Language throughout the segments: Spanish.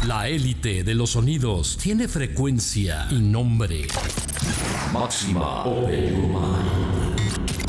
La élite de los sonidos tiene frecuencia y nombre. Máxima Open Your Mind.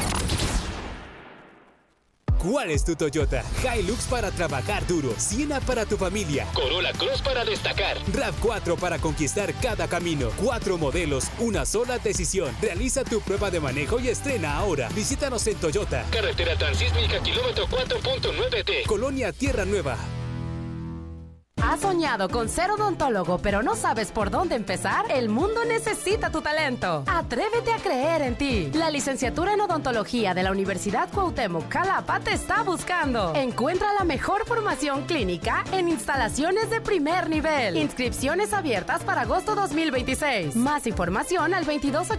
¿Cuál es tu Toyota? Hilux para trabajar duro, Siena para tu familia, Corolla Cross para destacar, RAV4 para conquistar cada camino. 4 modelos, una sola decisión. Realiza tu prueba de manejo y estrena ahora. Visítanos en Toyota. Carretera Transísmica, kilómetro 4.9T. Colonia Tierra Nueva. ¿Has soñado con ser odontólogo pero no sabes por dónde empezar? El mundo necesita tu talento. Atrévete a creer en ti. La licenciatura en odontología de la Universidad Cuauhtémoc Xalapa te está buscando. Encuentra la mejor formación clínica en instalaciones de primer nivel. Inscripciones abiertas para agosto 2026. Más información al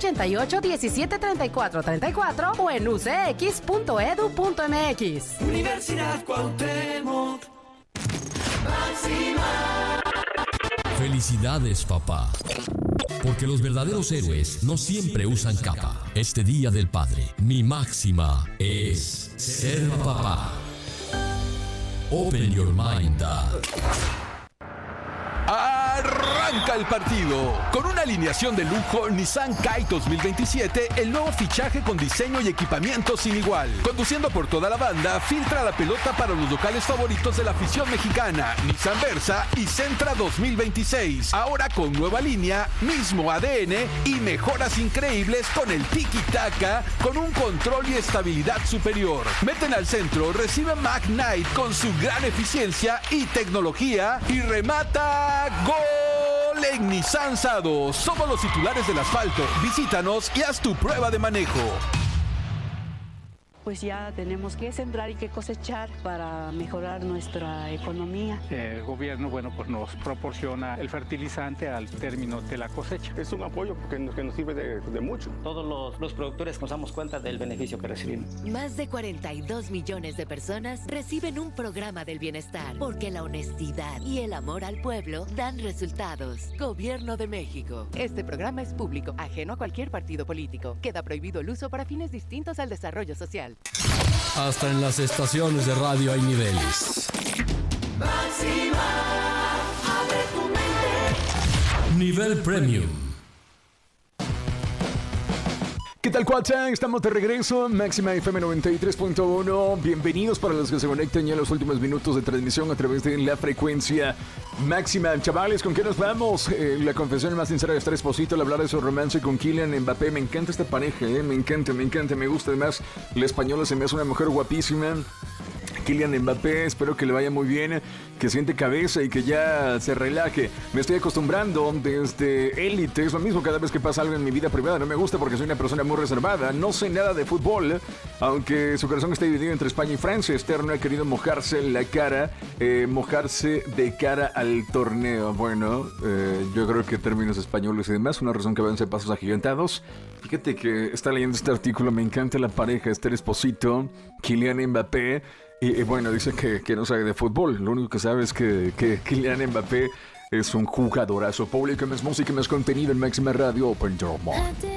2288-173434 o en ucx.edu.mx. Universidad Cuauhtémoc. Máxima. Felicidades, papá. Porque los verdaderos héroes no siempre usan capa. Este Día del Padre, mi máxima es ser papá. Open your mind, Dad. Arranca el partido. Con una alineación de lujo, Nissan Kite 2027, el nuevo fichaje con diseño y equipamiento sin igual. Conduciendo por toda la banda, filtra la pelota para los locales favoritos de la afición mexicana, Nissan Versa y Sentra 2026. Ahora con nueva línea, mismo ADN y mejoras increíbles con el tiki-taka, con un control y estabilidad superior. Meten al centro, recibe Mac Knight con su gran eficiencia y tecnología y remata ¡gol! En Nissan Sado. Somos los titulares del asfalto. Visítanos y haz tu prueba de manejo. Pues ya tenemos que sembrar y que cosechar para mejorar nuestra economía. El gobierno, pues nos proporciona el fertilizante al término de la cosecha. Es un apoyo que nos sirve de mucho. Todos los productores nos damos cuenta del beneficio que recibimos. Más de 42 millones de personas reciben un programa del bienestar, porque la honestidad y el amor al pueblo dan resultados. Gobierno de México. Este programa es público, ajeno a cualquier partido político. Queda prohibido el uso para fines distintos al desarrollo social. Hasta en las estaciones de radio hay niveles. Máxima, abre tu mente. Nivel Premium. ¿Qué tal, Cuatza? Estamos de regreso, Máxima FM 93.1. Bienvenidos para los que se conectan ya en los últimos minutos de transmisión a través de la frecuencia máxima. Chavales, ¿con qué nos vamos? La confesión más sincera de Esther Esposito al hablar de su romance con Kylian Mbappé. Me encanta esta pareja, me encanta, me gusta. Además, la española se me hace una mujer guapísima. Kylian Mbappé, espero que le vaya muy bien, que siente cabeza y que ya se relaje. Me estoy acostumbrando desde élite, es lo mismo cada vez que pasa algo en mi vida privada. No me gusta porque soy una persona muy reservada, no sé nada de fútbol, aunque su corazón está dividido entre España y Francia. Esther no ha querido mojarse la cara, mojarse de cara al torneo. Bueno, yo creo que términos españoles y demás, una razón que avance pasos agigantados. Fíjate que está leyendo este artículo, me encanta la pareja, Esther Esposito, Kylian Mbappé. Y bueno, dice que no sabe de fútbol. Lo único que sabe es que Kylian Mbappé es un jugadorazo. Público, más música, más contenido en Máxima Radio. Open Your Mind.